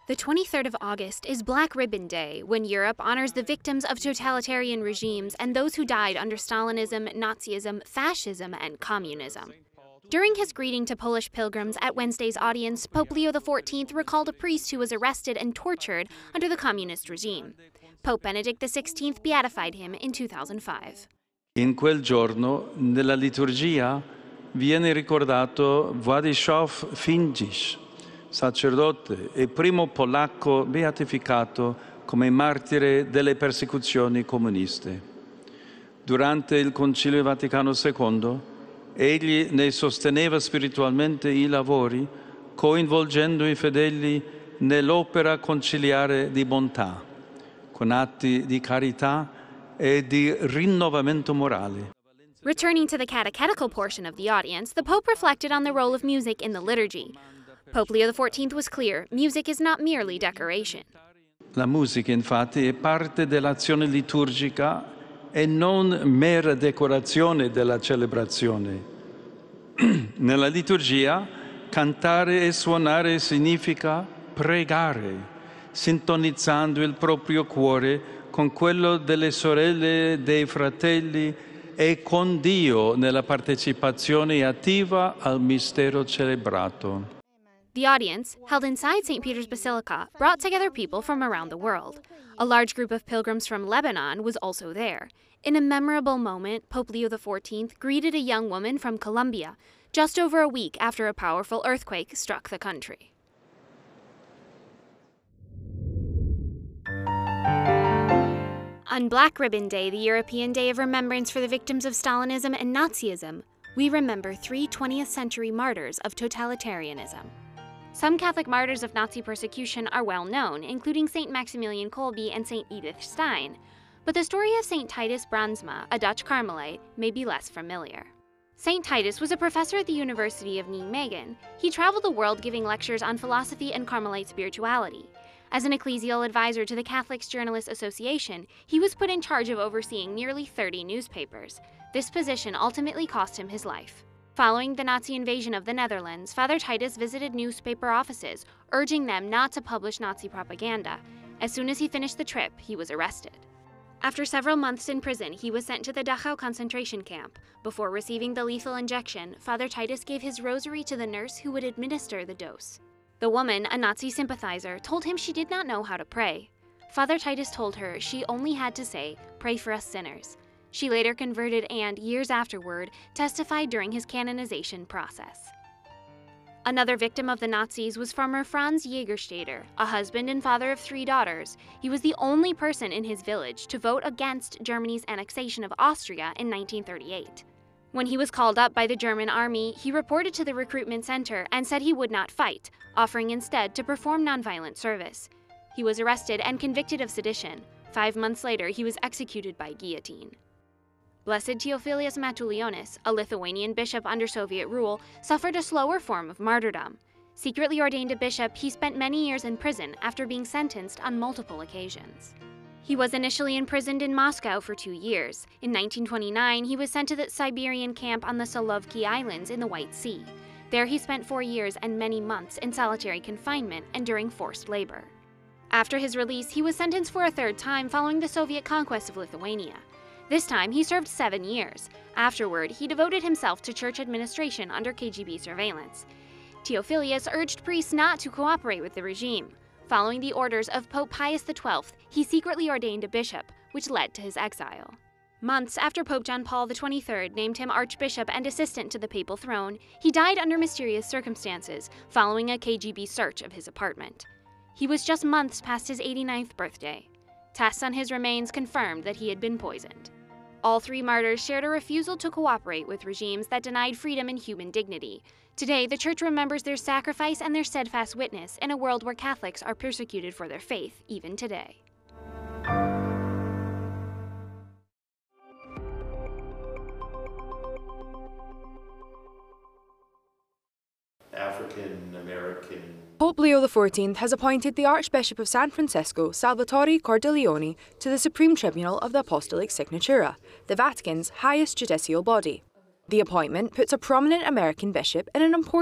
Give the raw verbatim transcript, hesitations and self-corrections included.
The twenty-third of August is Black Ribbon Day, when Europe honors the victims of totalitarian regimes and those who died under Stalinism, Nazism, fascism, and communism. During his greeting to Polish pilgrims at Wednesday's audience, Pope Leo the fourteenth recalled a priest who was arrested and tortured under the communist regime. Pope Benedict the sixteenth beatified him in two thousand five. In quel giorno, nella liturgia, viene ricordato Władysław Findzisz, sacerdote e primo polacco beatificato come martire delle persecuzioni comuniste. Durante il Concilio Vaticano secondo, egli ne sosteneva spiritualmente i lavori, coinvolgendo i fedeli nell'opera conciliare di bontà, con atti di carità e di rinnovamento morale. Returning to the catechetical portion of the audience, the Pope reflected on the role of music in the liturgy. Pope Leo the fourteenth was clear, music is not merely decoration. La musica, infatti, è parte dell'azione liturgica e non mera decorazione della celebrazione. Nella liturgia, cantare e suonare significa pregare, sintonizzando il proprio cuore con quello delle sorelle e dei fratelli e con Dio nella partecipazione attiva al mistero celebrato. The audience, held inside Saint Peter's Basilica, brought together people from around the world. A large group of pilgrims from Lebanon was also there. In a memorable moment, Pope Leo the fourteenth greeted a young woman from Colombia, just over a week after a powerful earthquake struck the country. On Black Ribbon Day, the European Day of Remembrance for the victims of Stalinism and Nazism, we remember three twentieth century martyrs of totalitarianism. Some Catholic martyrs of Nazi persecution are well known, including Saint Maximilian Kolbe and Saint Edith Stein, but the story of Saint Titus Brandsma, a Dutch Carmelite, may be less familiar. Saint Titus was a professor at the University of Nijmegen. He traveled the world giving lectures on philosophy and Carmelite spirituality. As an ecclesial advisor to the Catholic Journalists Association, he was put in charge of overseeing nearly thirty newspapers. This position ultimately cost him his life. Following the Nazi invasion of the Netherlands, Father Titus visited newspaper offices, urging them not to publish Nazi propaganda. As soon as he finished the trip, he was arrested. After several months in prison, he was sent to the Dachau concentration camp. Before receiving the lethal injection, Father Titus gave his rosary to the nurse who would administer the dose. The woman, a Nazi sympathizer, told him she did not know how to pray. Father Titus told her she only had to say, "Pray for us sinners." She later converted and, years afterward, testified during his canonization process. Another victim of the Nazis was farmer Franz Jägerstätter, a husband and father of three daughters. He was the only person in his village to vote against Germany's annexation of Austria in nineteen thirty-eight. When he was called up by the German army, he reported to the recruitment center and said he would not fight, offering instead to perform nonviolent service. He was arrested and convicted of sedition. Five months later, he was executed by guillotine. Blessed Theophilus Matulionis, a Lithuanian bishop under Soviet rule, suffered a slower form of martyrdom. Secretly ordained a bishop, he spent many years in prison after being sentenced on multiple occasions. He was initially imprisoned in Moscow for two years. In nineteen twenty-nine, he was sent to the Siberian camp on the Solovki Islands in the White Sea. There he spent four years and many months in solitary confinement and during forced labor. After his release, he was sentenced for a third time following the Soviet conquest of Lithuania. This time, he served seven years. Afterward, he devoted himself to church administration under K G B surveillance. Theophilus urged priests not to cooperate with the regime. Following the orders of Pope Pius the twelfth, he secretly ordained a bishop, which led to his exile. Months after Pope John Paul the twenty-third named him archbishop and assistant to the papal throne, he died under mysterious circumstances following a K G B search of his apartment. He was just months past his eighty-ninth birthday. Tests on his remains confirmed that he had been poisoned. All three martyrs shared a refusal to cooperate with regimes that denied freedom and human dignity. Today, the Church remembers their sacrifice and their steadfast witness in a world where Catholics are persecuted for their faith, even today. African American. Pope Leo the fourteenth has appointed the Archbishop of San Francisco, Salvatore Cordileone, to the Supreme Tribunal of the Apostolic Signatura, the Vatican's highest judicial body. The appointment puts a prominent American bishop in an important